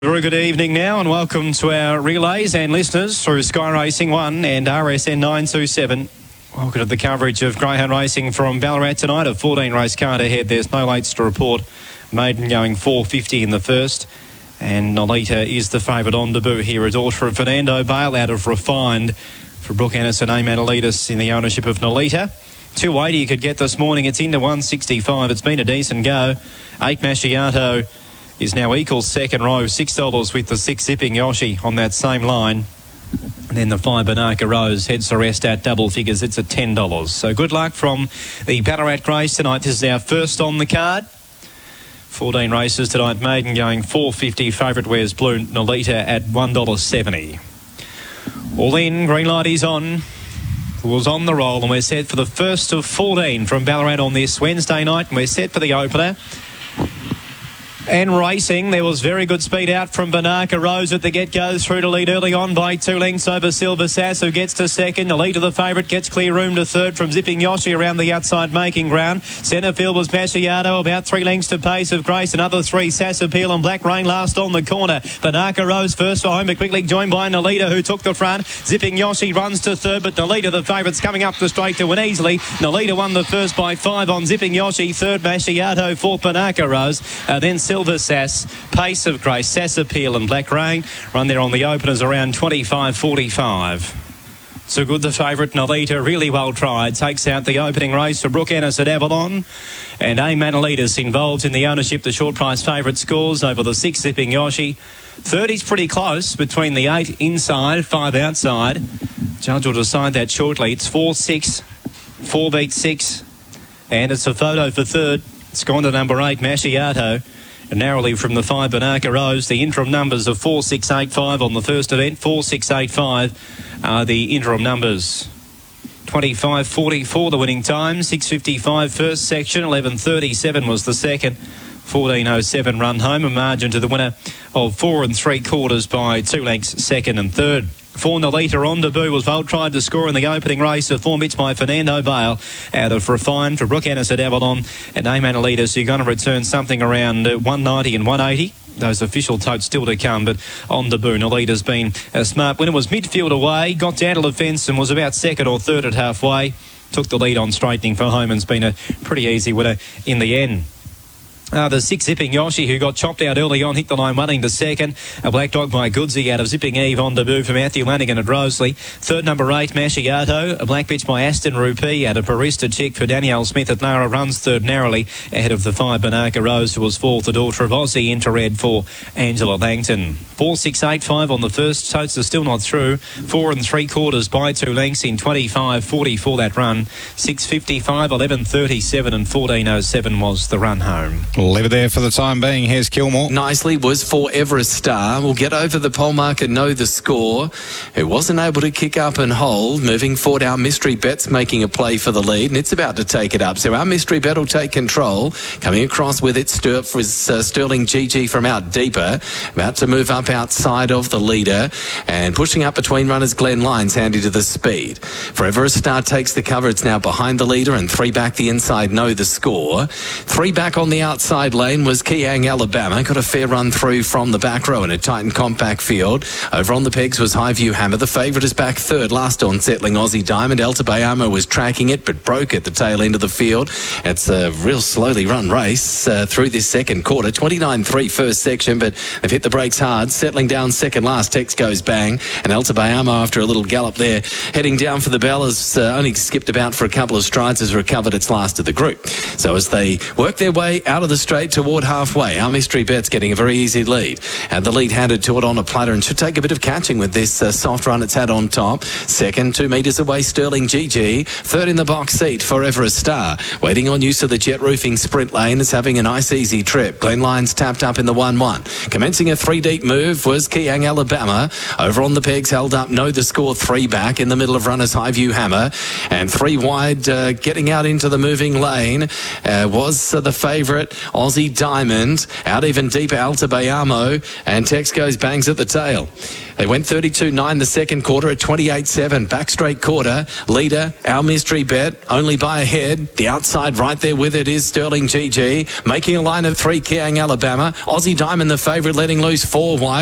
Very good evening now and welcome to our relays and listeners through Sky Racing 1 and RSN 927. Welcome to the coverage of greyhound racing from Ballarat tonight. A 14 race card ahead. There's no lates to report. Maiden going 4.50 in the first. And Nolita is the favourite on debut here. A daughter of Fernando Bale out of Refined for Brooke Ennis and Amanalitis in the ownership of Nolita. 280 you could get this morning. It's into 165. It's been a decent go. 8 Macchiato is now equals second row, $6 with the 6 Zipping Yoshi on that same line. And then the 5 Banaka Rose heads the rest at double figures. It's at $10. So good luck from the Ballarat Greys tonight. This is our first on the card. 14 races tonight. Maiden going 4.50. Favourite wears blue. Nolita at $1.70. All in. Green light is on. Was on the roll and we're set for the first of 14 from Ballarat on this Wednesday night. And we're set for the opener. And racing, there was very good speed out from Banaka Rose at the get-go, through to lead early on by 2 lengths over Silver Sass, who gets to second. The lead of the favourite gets clear room to third from Zipping Yoshi around the outside making ground. Centre field was Macchiato, about 3 lengths to pace of Grace. Another 3, Sass Appeal and Black Rain last on the corner. Banaka Rose first for home, but quickly joined by Nolita, who took the front. Zipping Yoshi runs to third, but Nolita, the favourite's coming up the straight to win easily. Nolita won the first by 5 on Zipping Yoshi. Third, Macchiato. Fourth, Banaka Rose. Then Silver Sass, Pace of Grace, Sass Appeal and Black Rain run there on the openers around 25.45. So good the favourite Nolita, really well tried, takes out the opening race for Brooke Ennis at Avalon. And Amanalitis involved in the ownership. The short price favourite scores over the 6 Zipping Yoshi. 30's pretty close between the 8 inside, 5 outside. Judge will decide that shortly. It's 4-6, 4 beat 6, and it's a photo for third. It's gone to number 8, Macchiato. And narrowly from the 5 Banaka Rose, the interim numbers of 4-6-8-5 on the first event. 4-6-8-5 are the interim numbers. 25.44 the winning time. 6.55 first section. 11.37 was the second. 14.07 run home. A margin to the winner of 4 3/4 by 2 lengths, second and third. 4 Nolita on debut was well tried to score in the opening race. A 4 bits by Fernando Bale out of Refined for Brooke Ennis at Avalon. And Amanalitis, you're going to return something around 190 and 180. Those official totes still to come, but on debut, Nolita's been a smart winner. Was midfield away, got down to the fence and was about second or third at halfway. Took the lead on straightening for home and's been a pretty easy winner in the end. The 6 Zipping Yoshi, who got chopped out early on, hit the line running to second. A Black Dog by Goodsey out of Zipping Eve on debut for Matthew Lanigan at Roseley. Third, number 8, Macchiato. A Black Bitch by Aston Rupee out of Barista Chick for Danielle Smith at Nara. Runs third narrowly ahead of the 5 Banaka Rose, who was fourth. The daughter of Aussie into red for Angela Langton. 4-6-8-5 on the first. Totes are still not through. 4 3/4 by 2 lengths in 25.44 that run. 6.55, 11.37 and 14.07 was the run home. Leave it there for the time being. Here's Kilmore. Nicely was for Everest Star. We'll get over the pole mark and know the score. Who wasn't able to kick up and hold. Moving forward, our Mystery Bet's making a play for the lead, and it's about to take it up. So our Mystery Bet will take control. Coming across with it, Sterling GG from out deeper. About to move up outside of the leader. And pushing up between runners, Glenn Lyons, handy to the speed. For Everest Star takes the cover. It's now behind the leader, and 3 back the inside, know the score. 3 back on the outside lane was Kiang Alabama. Got a fair run through from the back row in a tight and compact field. Over on the pegs was Highview Hammer. The favourite is back third. Last on settling Aussie Diamond. Elta Bayamo was tracking it but broke at the tail end of the field. It's a real slowly run race through this second quarter. 29.3 first section, but they've hit the brakes hard. Settling down second last. Tex goes bang. And Elta Bayamo, after a little gallop there, heading down for the bell, has only skipped about for a couple of strides, has recovered its last of the group. So as they work their way out of the straight toward halfway, our Mystery Bet's getting a very easy lead. And the lead handed to it on a platter and should take a bit of catching with this soft run it's had on top. Second, 2 metres away, Sterling GG. Third in the box seat for Everest Star. Waiting on use of the jet roofing sprint lane is having a nice easy trip. Glenn Lyons tapped up in the 1-1. Commencing a 3 deep move was Kiang Alabama. Over on the pegs, held up, know the score, 3 back. In the middle of runners, Highview Hammer. And 3 wide, getting out into the moving lane was the favourite Aussie Diamond, out even deeper Alta Bayamo, and Texco's bangs at the tail. They went 32.9 the second quarter at 28.7. Back straight quarter. Leader, Our Mystery Bet, only by a head. The outside right there with it is Sterling GG. Making a line of 3, Kiang Alabama. Aussie Diamond the favourite, letting loose 4 wide.